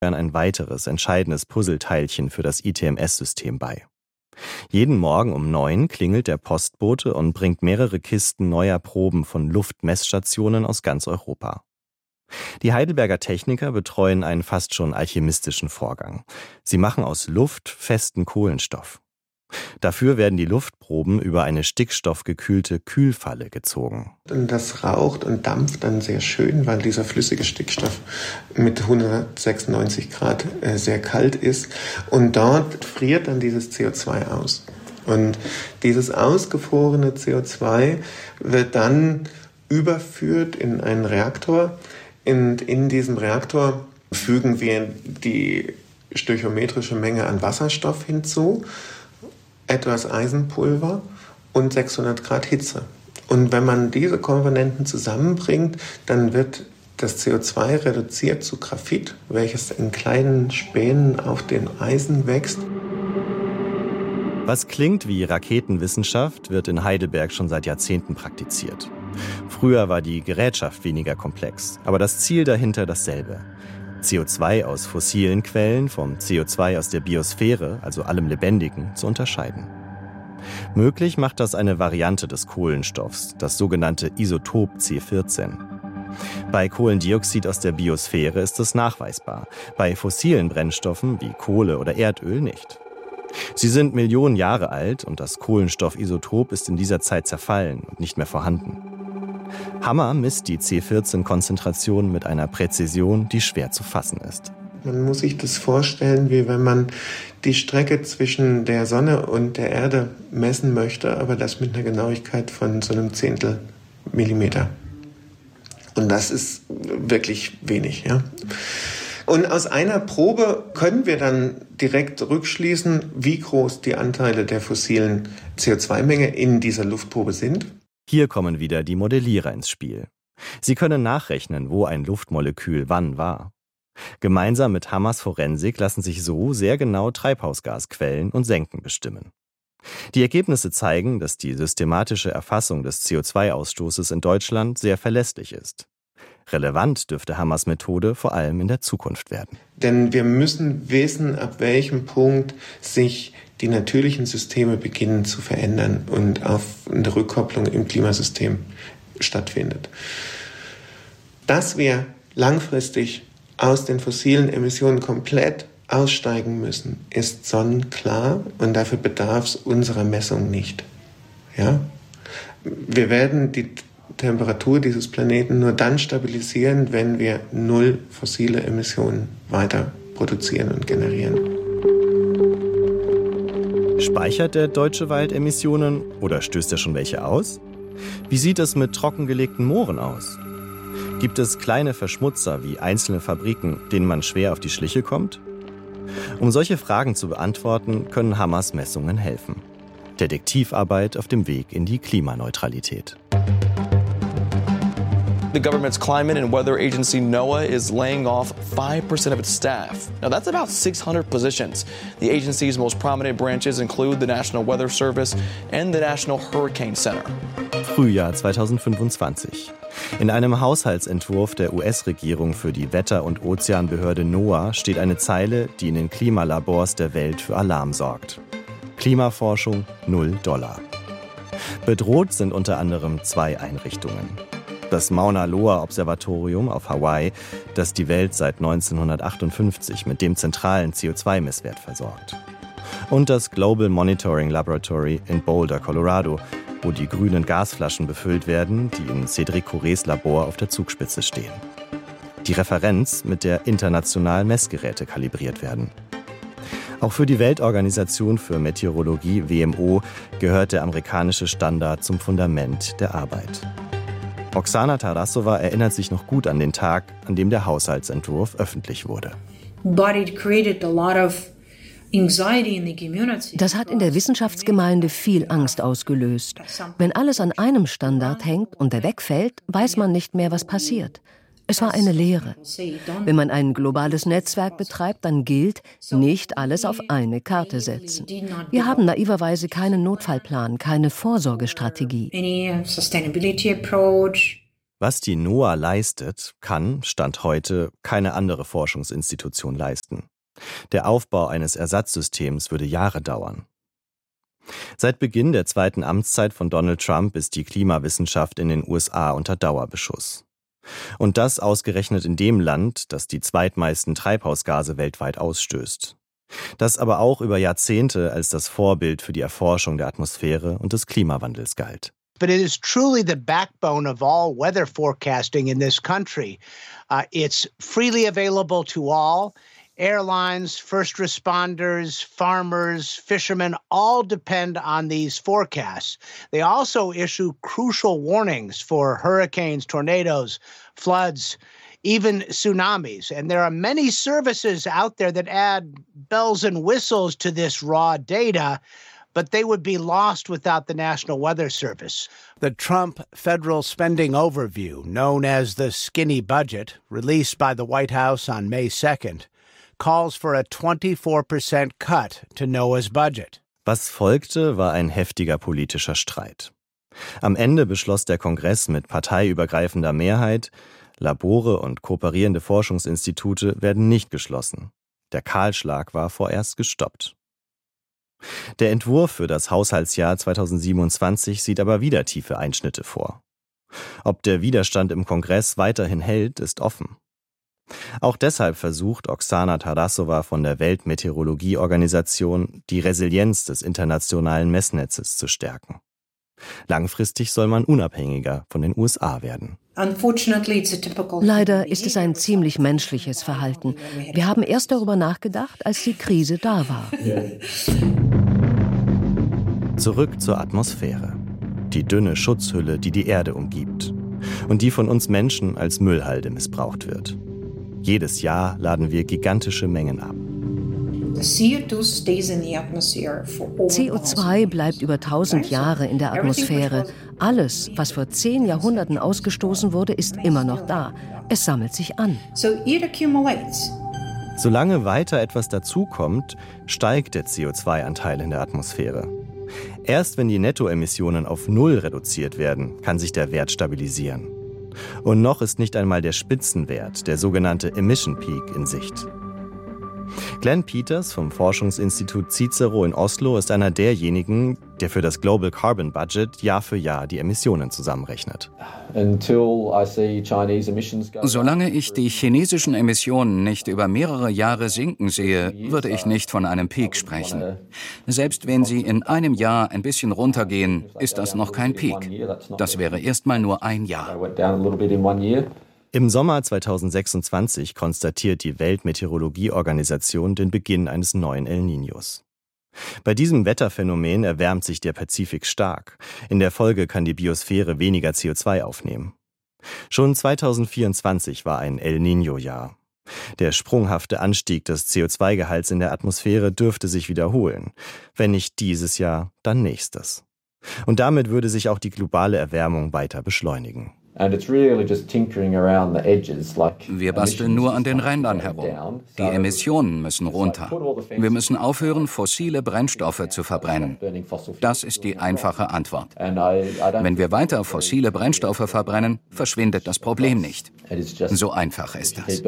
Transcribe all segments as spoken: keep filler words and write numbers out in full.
ein weiteres entscheidendes Puzzleteilchen für das I T M S-System bei. Jeden Morgen um neun klingelt der Postbote und bringt mehrere Kisten neuer Proben von Luftmessstationen aus ganz Europa. Die Heidelberger Techniker betreuen einen fast schon alchemistischen Vorgang. Sie machen aus Luft festen Kohlenstoff. Dafür werden die Luftproben über eine stickstoffgekühlte Kühlfalle gezogen. Und das raucht und dampft dann sehr schön, weil dieser flüssige Stickstoff mit hundertsechsundneunzig Grad äh, sehr kalt ist. Und dort friert dann dieses C O zwei aus. Und dieses ausgefrorene C O zwei wird dann überführt in einen Reaktor. Und in diesem Reaktor fügen wir die stöchiometrische Menge an Wasserstoff hinzu, etwas Eisenpulver und sechshundert Grad Hitze. Und wenn man diese Komponenten zusammenbringt, dann wird das C O zwei reduziert zu Graphit, welches in kleinen Spänen auf dem Eisen wächst. Was klingt wie Raketenwissenschaft, wird in Heidelberg schon seit Jahrzehnten praktiziert. Früher war die Gerätschaft weniger komplex, aber das Ziel dahinter dasselbe. C O zwei aus fossilen Quellen vom C O zwei aus der Biosphäre, also allem Lebendigen, zu unterscheiden. Möglich macht das eine Variante des Kohlenstoffs, das sogenannte Isotop C vierzehn. Bei Kohlendioxid aus der Biosphäre ist es nachweisbar, bei fossilen Brennstoffen wie Kohle oder Erdöl nicht. Sie sind Millionen Jahre alt und das Kohlenstoffisotop ist in dieser Zeit zerfallen und nicht mehr vorhanden. Hammer misst die C vierzehn-Konzentration mit einer Präzision, die schwer zu fassen ist. Man muss sich das vorstellen, wie wenn man die Strecke zwischen der Sonne und der Erde messen möchte, aber das mit einer Genauigkeit von so einem Zehntel Millimeter. Und das ist wirklich wenig, ja. Und aus einer Probe können wir dann direkt rückschließen, wie groß die Anteile der fossilen C O zwei Menge in dieser Luftprobe sind. Hier kommen wieder die Modellierer ins Spiel. Sie können nachrechnen, wo ein Luftmolekül wann war. Gemeinsam mit Hammers Forensik lassen sich so sehr genau Treibhausgasquellen und Senken bestimmen. Die Ergebnisse zeigen, dass die systematische Erfassung des C O zwei Ausstoßes in Deutschland sehr verlässlich ist. Relevant dürfte Hammers Methode vor allem in der Zukunft werden. Denn wir müssen wissen, ab welchem Punkt sich die natürlichen Systeme beginnen zu verändern und auf eine Rückkopplung im Klimasystem stattfindet. Dass wir langfristig aus den fossilen Emissionen komplett aussteigen müssen, ist sonnenklar und dafür bedarf es unserer Messung nicht. Ja? Wir werden die Temperatur dieses Planeten nur dann stabilisieren, wenn wir null fossile Emissionen weiter produzieren und generieren. Speichert der deutsche Wald Emissionen oder stößt er schon welche aus? Wie sieht es mit trockengelegten Mooren aus? Gibt es kleine Verschmutzer wie einzelne Fabriken, denen man schwer auf die Schliche kommt? Um solche Fragen zu beantworten, können Hammers Messungen helfen. Detektivarbeit auf dem Weg in die Klimaneutralität. The government's climate and weather agency NOAA is laying off five percent of its staff. Now that's about six hundred positions. The agency's most prominent branches include the National Weather Service and the National Hurricane Center. Frühjahr zweitausendfünfundzwanzig. In einem Haushaltsentwurf der U S-Regierung für die Wetter- und Ozeanbehörde NOAA steht eine Zeile, die in den Klimalabors der Welt für Alarm sorgt. Klimaforschung null Dollar. Bedroht sind unter anderem zwei Einrichtungen. Das Mauna Loa Observatorium auf Hawaii, das die Welt seit neunzehnhundertachtundfünfzig mit dem zentralen C O zwei Messwert versorgt. Und das Global Monitoring Laboratory in Boulder, Colorado, wo die grünen Gasflaschen befüllt werden, die in Cédric Courets Labor auf der Zugspitze stehen. Die Referenz, mit der international Messgeräte kalibriert werden. Auch für die Weltorganisation für Meteorologie, W M O, gehört der amerikanische Standard zum Fundament der Arbeit. Oksana Tarasova erinnert sich noch gut an den Tag, an dem der Haushaltsentwurf öffentlich wurde. Das hat in der Wissenschaftsgemeinde viel Angst ausgelöst. Wenn alles an einem Standard hängt und der wegfällt, weiß man nicht mehr, was passiert. Es war eine Lehre. Wenn man ein globales Netzwerk betreibt, dann gilt, nicht alles auf eine Karte setzen. Wir haben naiverweise keinen Notfallplan, keine Vorsorgestrategie. Was die NOAA leistet, kann, Stand heute, keine andere Forschungsinstitution leisten. Der Aufbau eines Ersatzsystems würde Jahre dauern. Seit Beginn der zweiten Amtszeit von Donald Trump ist die Klimawissenschaft in den U S A unter Dauerbeschuss. Und das ausgerechnet in dem Land, das die zweitmeisten Treibhausgase weltweit ausstößt. Das aber auch über Jahrzehnte als das Vorbild für die Erforschung der Atmosphäre und des Klimawandels galt. But it is truly the backbone of all weather forecasting in this country. Uh, it's freely available to all. Airlines, first responders, farmers, fishermen all depend on these forecasts. They also issue crucial warnings for hurricanes, tornadoes, floods, even tsunamis. And there are many services out there that add bells and whistles to this raw data, but they would be lost without the National Weather Service. The Trump Federal Spending Overview, known as the Skinny Budget, released by the White House on May second, calls for a twenty-four percent cut to NOAA's budget. Was folgte, war ein heftiger politischer Streit. Am Ende beschloss der Kongress mit parteiübergreifender Mehrheit, Labore und kooperierende Forschungsinstitute werden nicht geschlossen. Der Kahlschlag war vorerst gestoppt. Der Entwurf für das Haushaltsjahr zweitausendsiebenundzwanzig sieht aber wieder tiefe Einschnitte vor. Ob der Widerstand im Kongress weiterhin hält, ist offen. Auch deshalb versucht Oksana Tarasova von der Weltmeteorologieorganisation, die Resilienz des internationalen Messnetzes zu stärken. Langfristig soll man unabhängiger von den U S A werden. Leider ist es ein ziemlich menschliches Verhalten. Wir haben erst darüber nachgedacht, als die Krise da war. Zurück zur Atmosphäre. Die dünne Schutzhülle, die die Erde umgibt. Und die von uns Menschen als Müllhalde missbraucht wird. Jedes Jahr laden wir gigantische Mengen ab. C O zwei bleibt über tausend Jahre in der Atmosphäre. Alles, was vor zehn Jahrhunderten ausgestoßen wurde, ist immer noch da. Es sammelt sich an. Solange weiter etwas dazukommt, steigt der C O zwei Anteil in der Atmosphäre. Erst wenn die Nettoemissionen auf Null reduziert werden, kann sich der Wert stabilisieren. Und noch ist nicht einmal der Spitzenwert, der sogenannte Emission Peak, in Sicht. Glenn Peters vom Forschungsinstitut Cicero in Oslo ist einer derjenigen, der für das Global Carbon Budget Jahr für Jahr die Emissionen zusammenrechnet. Solange ich die chinesischen Emissionen nicht über mehrere Jahre sinken sehe, würde ich nicht von einem Peak sprechen. Selbst wenn sie in einem Jahr ein bisschen runtergehen, ist das noch kein Peak. Das wäre erstmal nur ein Jahr. Im Sommer zweitausendsechsundzwanzig konstatiert die Weltmeteorologieorganisation den Beginn eines neuen El Niños. Bei diesem Wetterphänomen erwärmt sich der Pazifik stark. In der Folge kann die Biosphäre weniger C O zwei aufnehmen. Schon zweitausendvierundzwanzig war ein El Niño-Jahr. Der sprunghafte Anstieg des C O zwei Gehalts in der Atmosphäre dürfte sich wiederholen. Wenn nicht dieses Jahr, dann nächstes. Und damit würde sich auch die globale Erwärmung weiter beschleunigen. Wir basteln nur an den Rändern herum. Die Emissionen müssen runter. Wir müssen aufhören, fossile Brennstoffe zu verbrennen. Das ist die einfache Antwort. Wenn wir weiter fossile Brennstoffe verbrennen, verschwindet das Problem nicht. So einfach ist das.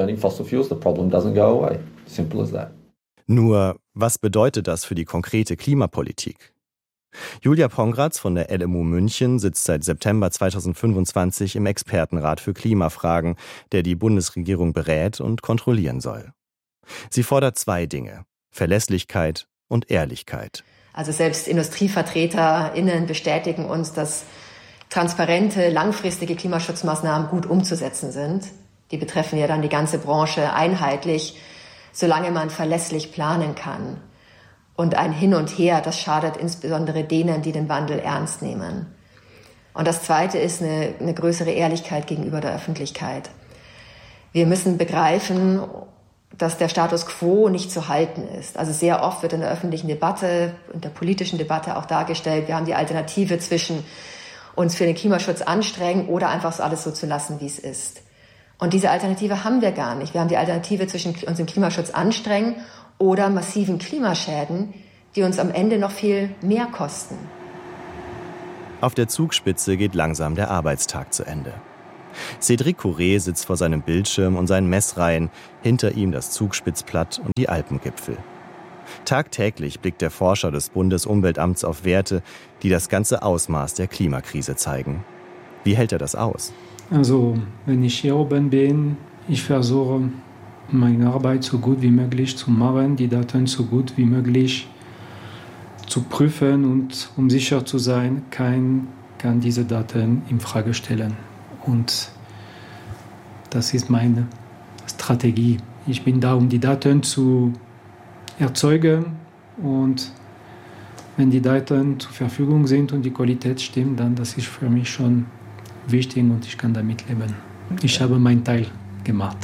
Nur, was bedeutet das für die konkrete Klimapolitik? Julia Pongratz von der L M U München sitzt seit September zweitausendfünfundzwanzig im Expertenrat für Klimafragen, der die Bundesregierung berät und kontrollieren soll. Sie fordert zwei Dinge: Verlässlichkeit und Ehrlichkeit. Also selbst IndustrievertreterInnen bestätigen uns, dass transparente, langfristige Klimaschutzmaßnahmen gut umzusetzen sind. Die betreffen ja dann die ganze Branche einheitlich, solange man verlässlich planen kann. Und ein Hin und Her, das schadet insbesondere denen, die den Wandel ernst nehmen. Und das Zweite ist eine, eine größere Ehrlichkeit gegenüber der Öffentlichkeit. Wir müssen begreifen, dass der Status quo nicht zu halten ist. Also sehr oft wird in der öffentlichen Debatte, in der politischen Debatte auch dargestellt, wir haben die Alternative zwischen uns für den Klimaschutz anstrengen oder einfach so alles so zu lassen, wie es ist. Und diese Alternative haben wir gar nicht. Wir haben die Alternative zwischen uns im Klimaschutz anstrengen oder massiven Klimaschäden, die uns am Ende noch viel mehr kosten. Auf der Zugspitze geht langsam der Arbeitstag zu Ende. Cédric Courret sitzt vor seinem Bildschirm und seinen Messreihen, hinter ihm das Zugspitzplatt und die Alpengipfel. Tagtäglich blickt der Forscher des Bundesumweltamts auf Werte, die das ganze Ausmaß der Klimakrise zeigen. Wie hält er das aus? Also, wenn ich hier oben bin, ich versuche, meine Arbeit so gut wie möglich zu machen, die Daten so gut wie möglich zu prüfen und um sicher zu sein, kein kann diese Daten in Frage stellen. Und das ist meine Strategie. Ich bin da, um die Daten zu erzeugen, und wenn die Daten zur Verfügung sind und die Qualität stimmt, dann das ist für mich schon wichtig und ich kann damit leben. Ich habe meinen Teil gemacht.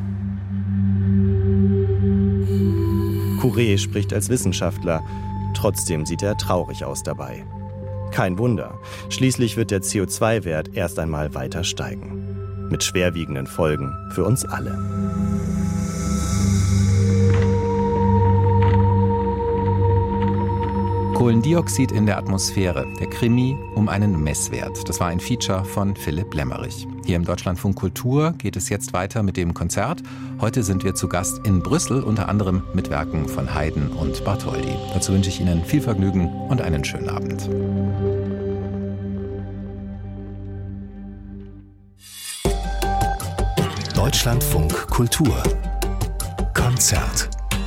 Courret spricht als Wissenschaftler, trotzdem sieht er traurig aus dabei. Kein Wunder, schließlich wird der C O zwei Wert erst einmal weiter steigen. Mit schwerwiegenden Folgen für uns alle. Kohlendioxid in der Atmosphäre, der Krimi um einen Messwert. Das war ein Feature von Philipp Lemmerich. Hier im Deutschlandfunk Kultur geht es jetzt weiter mit dem Konzert. Heute sind wir zu Gast in Brüssel, unter anderem mit Werken von Haydn und Bartholdy. Dazu wünsche ich Ihnen viel Vergnügen und einen schönen Abend. Deutschlandfunk Kultur Konzert.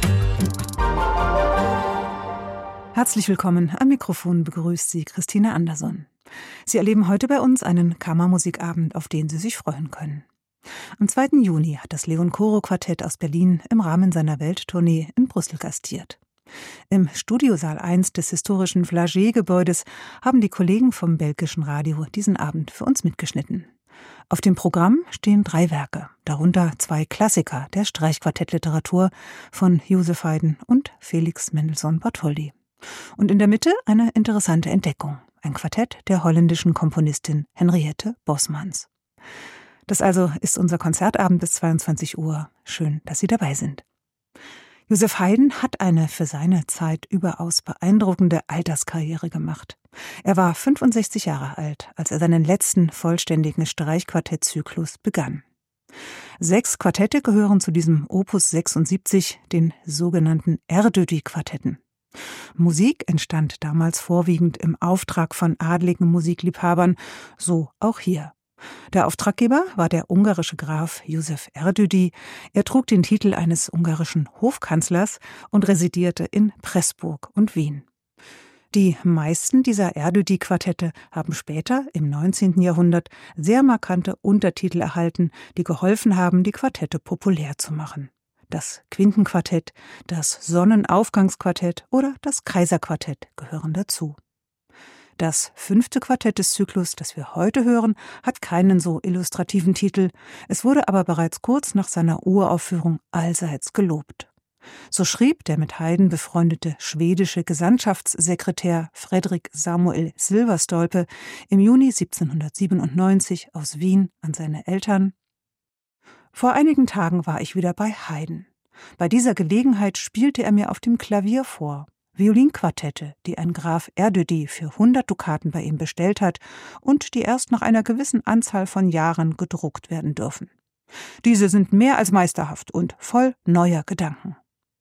Herzlich willkommen. Am Mikrofon begrüßt Sie Christine Anderson. Sie erleben heute bei uns einen Kammermusikabend, auf den Sie sich freuen können. Am zweiten Juni hat das Leon Coro Quartett aus Berlin im Rahmen seiner Welttournee in Brüssel gastiert. Im Studiosaal eins des historischen Flagey-Gebäudes haben die Kollegen vom belgischen Radio diesen Abend für uns mitgeschnitten. Auf dem Programm stehen drei Werke, darunter zwei Klassiker der Streichquartettliteratur von Joseph Haydn und Felix Mendelssohn Bartholdy. Und in der Mitte eine interessante Entdeckung, ein Quartett der holländischen Komponistin Henriette Bosmans. Das also ist unser Konzertabend bis zweiundzwanzig Uhr. Schön, dass Sie dabei sind. Joseph Haydn hat eine für seine Zeit überaus beeindruckende Alterskarriere gemacht. Er war fünfundsechzig Jahre alt, als er seinen letzten vollständigen Streichquartettzyklus begann. Sechs Quartette gehören zu diesem Opus sechsundsiebzig, den sogenannten Erdödy-Quartetten. Musik entstand damals vorwiegend im Auftrag von adligen Musikliebhabern, so auch hier. Der Auftraggeber war der ungarische Graf József Erdődy. Er trug den Titel eines ungarischen Hofkanzlers und residierte in Pressburg und Wien. Die meisten dieser Erdődy-Quartette haben später, im neunzehnten Jahrhundert, sehr markante Untertitel erhalten, die geholfen haben, die Quartette populär zu machen. Das Quintenquartett, das Sonnenaufgangsquartett oder das Kaiserquartett gehören dazu. Das fünfte Quartett des Zyklus, das wir heute hören, hat keinen so illustrativen Titel. Es wurde aber bereits kurz nach seiner Uraufführung allseits gelobt. So schrieb der mit Haydn befreundete schwedische Gesandtschaftssekretär Fredrik Samuel Silverstolpe im Juni siebzehnhundertsiebenundneunzig aus Wien an seine Eltern: Vor einigen Tagen war ich wieder bei Haydn. Bei dieser Gelegenheit spielte er mir auf dem Klavier vor Violinquartette, die ein Graf Erdődy für hundert Dukaten bei ihm bestellt hat und die erst nach einer gewissen Anzahl von Jahren gedruckt werden dürfen. Diese sind mehr als meisterhaft und voll neuer Gedanken.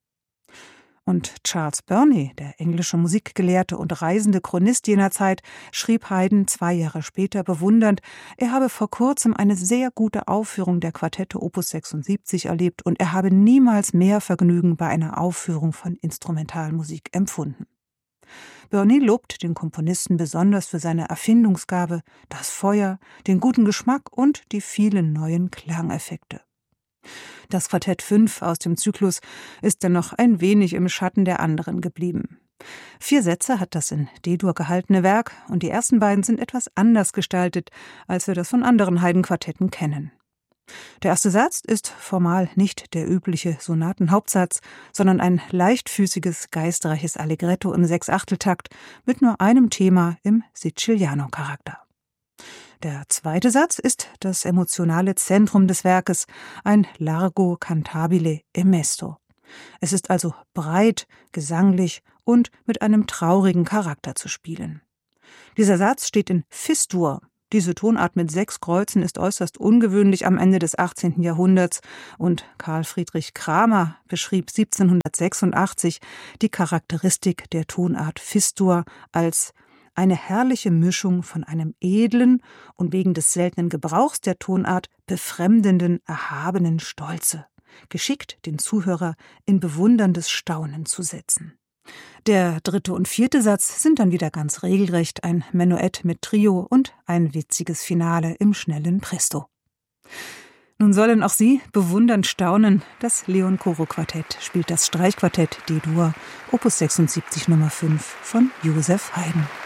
Und Charles Burney, der englische Musikgelehrte und reisende Chronist jener Zeit, schrieb Haydn zwei Jahre später bewundernd, er habe vor kurzem eine sehr gute Aufführung der Quartette Opus sechsundsiebzig erlebt und er habe niemals mehr Vergnügen bei einer Aufführung von Instrumentalmusik empfunden. Burney lobt den Komponisten besonders für seine Erfindungsgabe, das Feuer, den guten Geschmack und die vielen neuen Klangeffekte. Das Quartett fünf aus dem Zyklus ist dennoch ein wenig im Schatten der anderen geblieben. Vier Sätze hat das in D-Dur gehaltene Werk und die ersten beiden sind etwas anders gestaltet, als wir das von anderen Haydn-Quartetten kennen. Der erste Satz ist formal nicht der übliche Sonatenhauptsatz, sondern ein leichtfüßiges, geistreiches Allegretto im Sechsachteltakt mit nur einem Thema im Siciliano-Charakter. Der zweite Satz ist das emotionale Zentrum des Werkes, ein Largo cantabile e mesto. Es ist also breit, gesanglich und mit einem traurigen Charakter zu spielen. Dieser Satz steht in Fis-Dur, Diese Tonart mit sechs Kreuzen ist äußerst ungewöhnlich am Ende des achtzehnten Jahrhunderts und Karl Friedrich Kramer beschrieb siebzehnhundertsechsundachtzig die Charakteristik der Tonart Fis-Dur als eine herrliche Mischung von einem edlen und wegen des seltenen Gebrauchs der Tonart befremdenden, erhabenen Stolze, geschickt den Zuhörer in bewunderndes Staunen zu setzen. Der dritte und vierte Satz sind dann wieder ganz regelrecht ein Menuett mit Trio und ein witziges Finale im schnellen Presto. Nun sollen auch Sie bewundernd staunen. Das Leon-Koro-Quartett spielt das Streichquartett D-Dur, Opus sechsundsiebzig Nummer fünf von Joseph Haydn.